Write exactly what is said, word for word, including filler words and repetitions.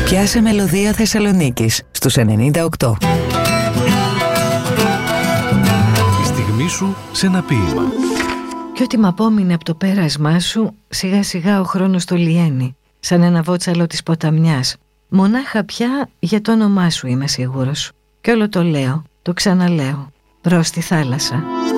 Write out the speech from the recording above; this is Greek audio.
Πιάσε μελωδία Θεσσαλονίκης στους ενενήντα οκτώ. Η στιγμή σου σε ένα ποίημα. Κι ό,τι μ' απόμεινε από το πέρασμά σου, σιγά σιγά ο χρόνος το λιένει, σαν ένα βότσαλο της ποταμιάς. Μονάχα πια για το όνομά σου είμαι σίγουρος. Κι όλο το λέω, το ξαναλέω, προς τη θάλασσα.